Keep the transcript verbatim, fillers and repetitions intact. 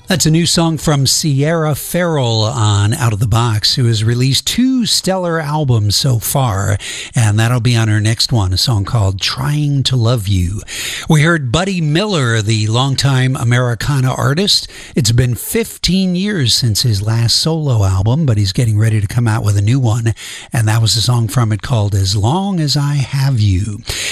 That's a new song from Sierra Farrell on Out of the Box, who has released two stellar albums so far, and that'll be on her next one, a song called Trying to Love You. We heard Buddy Miller, the longtime Americana artist. It's been fifteen years since his last solo album, but he's getting ready to come out with a new one, and that was a song from it called As Long as I Have You.